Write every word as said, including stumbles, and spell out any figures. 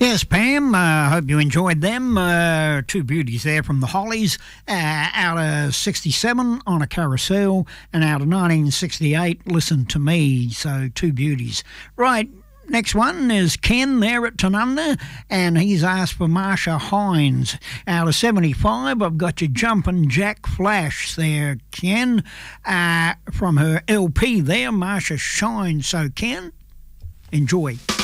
Yes, Pam, I uh, hope you enjoyed them. Uh, two beauties there from the Hollies, uh, out of sixty-seven on a carousel, and out of nineteen sixty-eight, Listen to Me. So two beauties. Right, next one is Ken there at Tanunda, and he's asked for Marsha Hines. Out of seventy-five, I've got you Jumpin' Jack Flash there, Ken, uh, from her L P there, Marsha Shines. So, Ken, enjoy.